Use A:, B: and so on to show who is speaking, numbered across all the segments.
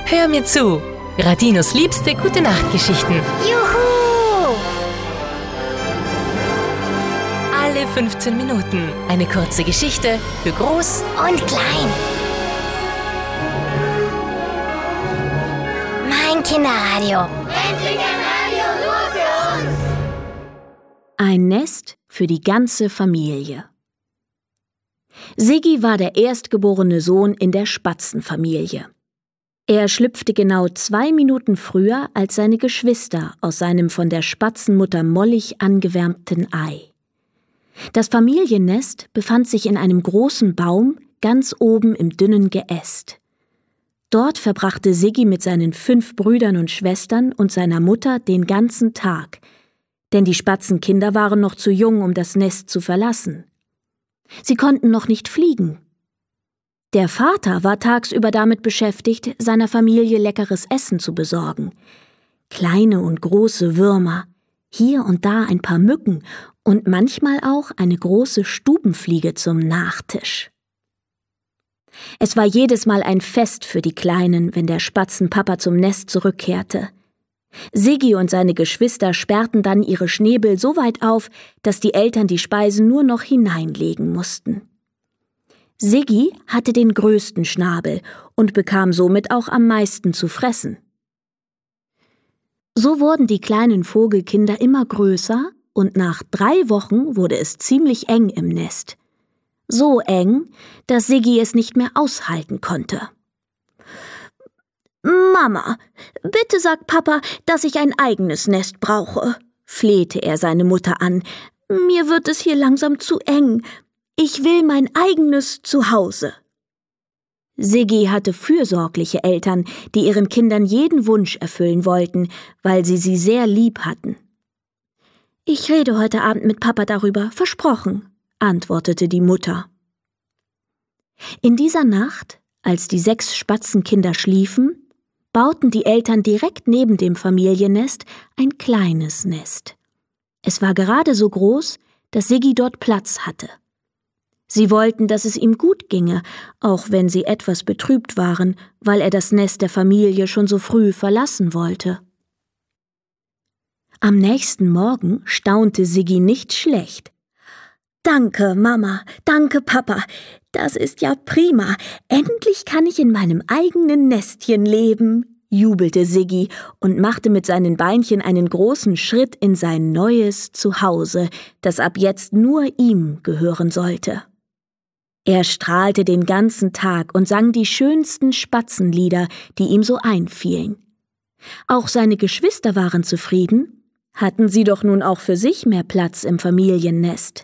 A: Hör mir zu. Radinos liebste Gute-Nacht-Geschichten.
B: Juhu!
A: Alle 15 Minuten eine kurze Geschichte für Groß
B: Und klein. Mein Kinderradio.
C: Endlich ein Radio nur für uns!
D: Ein Nest für die ganze Familie. Siggi war der erstgeborene Sohn in der Spatzenfamilie. Er schlüpfte genau 2 Minuten früher als seine Geschwister aus seinem von der Spatzenmutter mollig angewärmten Ei. Das Familiennest befand sich in einem großen Baum ganz oben im dünnen Geäst. Dort verbrachte Siggi mit seinen 5 Brüdern und Schwestern und seiner Mutter den ganzen Tag, denn die Spatzenkinder waren noch zu jung, um das Nest zu verlassen. Sie konnten noch nicht fliegen. Der Vater war tagsüber damit beschäftigt, seiner Familie leckeres Essen zu besorgen. Kleine und große Würmer, hier und da ein paar Mücken und manchmal auch eine große Stubenfliege zum Nachtisch. Es war jedes Mal ein Fest für die Kleinen, wenn der Spatzenpapa zum Nest zurückkehrte. Siggi und seine Geschwister sperrten dann ihre Schnäbel so weit auf, dass die Eltern die Speisen nur noch hineinlegen mussten. Siggi hatte den größten Schnabel und bekam somit auch am meisten zu fressen. So wurden die kleinen Vogelkinder immer größer und nach 3 Wochen wurde es ziemlich eng im Nest. So eng, dass Siggi es nicht mehr aushalten konnte. »Mama, bitte sag Papa, dass ich ein eigenes Nest brauche«, flehte er seine Mutter an. »Mir wird es hier langsam zu eng. Ich will mein eigenes Zuhause.« Siggi hatte fürsorgliche Eltern, die ihren Kindern jeden Wunsch erfüllen wollten, weil sie sehr lieb hatten. »Ich rede heute Abend mit Papa darüber, versprochen«, antwortete die Mutter. In dieser Nacht, als die 6 Spatzenkinder schliefen, bauten die Eltern direkt neben dem Familiennest ein kleines Nest. Es war gerade so groß, dass Siggi dort Platz hatte. Sie wollten, dass es ihm gut ginge, auch wenn sie etwas betrübt waren, weil er das Nest der Familie schon so früh verlassen wollte. Am nächsten Morgen staunte Siggi nicht schlecht. »Danke, Mama, danke, Papa, das ist ja prima. Endlich kann ich in meinem eigenen Nestchen leben«, jubelte Siggi und machte mit seinen Beinchen einen großen Schritt in sein neues Zuhause, das ab jetzt nur ihm gehören sollte. Er strahlte den ganzen Tag und sang die schönsten Spatzenlieder, die ihm so einfielen. Auch seine Geschwister waren zufrieden, hatten sie doch nun auch für sich mehr Platz im Familiennest.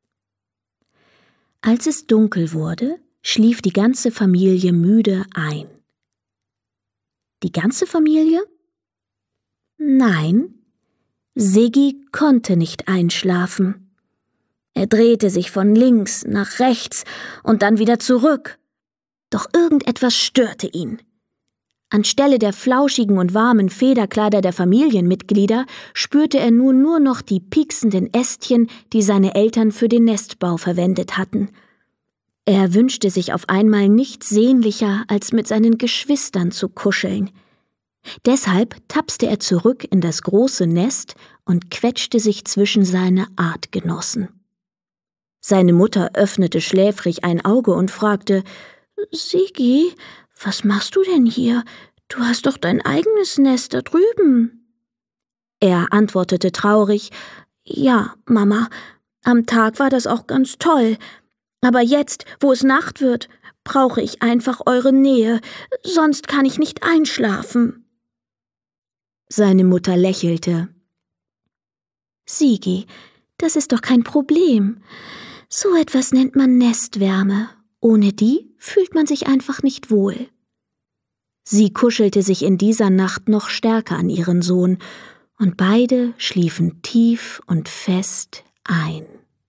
D: Als es dunkel wurde, schlief die ganze Familie müde ein. Die ganze Familie? Nein, Siggi konnte nicht einschlafen. Er drehte sich von links nach rechts und dann wieder zurück. Doch irgendetwas störte ihn. Anstelle der flauschigen und warmen Federkleider der Familienmitglieder spürte er nun nur noch die pieksenden Ästchen, die seine Eltern für den Nestbau verwendet hatten. Er wünschte sich auf einmal nichts sehnlicher, als mit seinen Geschwistern zu kuscheln. Deshalb tapste er zurück in das große Nest und quetschte sich zwischen seine Artgenossen. Seine Mutter öffnete schläfrig ein Auge und fragte: »Siggi, was machst du denn hier? Du hast doch dein eigenes Nest da drüben.« Er antwortete traurig: »Ja, Mama, am Tag war das auch ganz toll. Aber jetzt, wo es Nacht wird, brauche ich einfach eure Nähe, sonst kann ich nicht einschlafen.« Seine Mutter lächelte. »Siggi, das ist doch kein Problem. So etwas nennt man Nestwärme. Ohne die fühlt man sich einfach nicht wohl.« Sie kuschelte sich in dieser Nacht noch stärker an ihren Sohn, und beide schliefen tief und fest ein.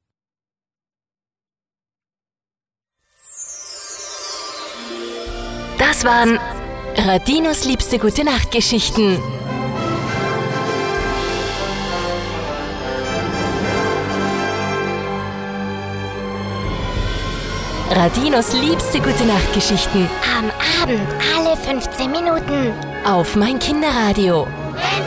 A: Das waren Radinos liebste Gute-Nacht-Geschichten. Radinos liebste Gute-Nacht-Geschichten.
B: Am Abend alle 15 Minuten.
A: Auf mein Kinderradio.
C: Wenn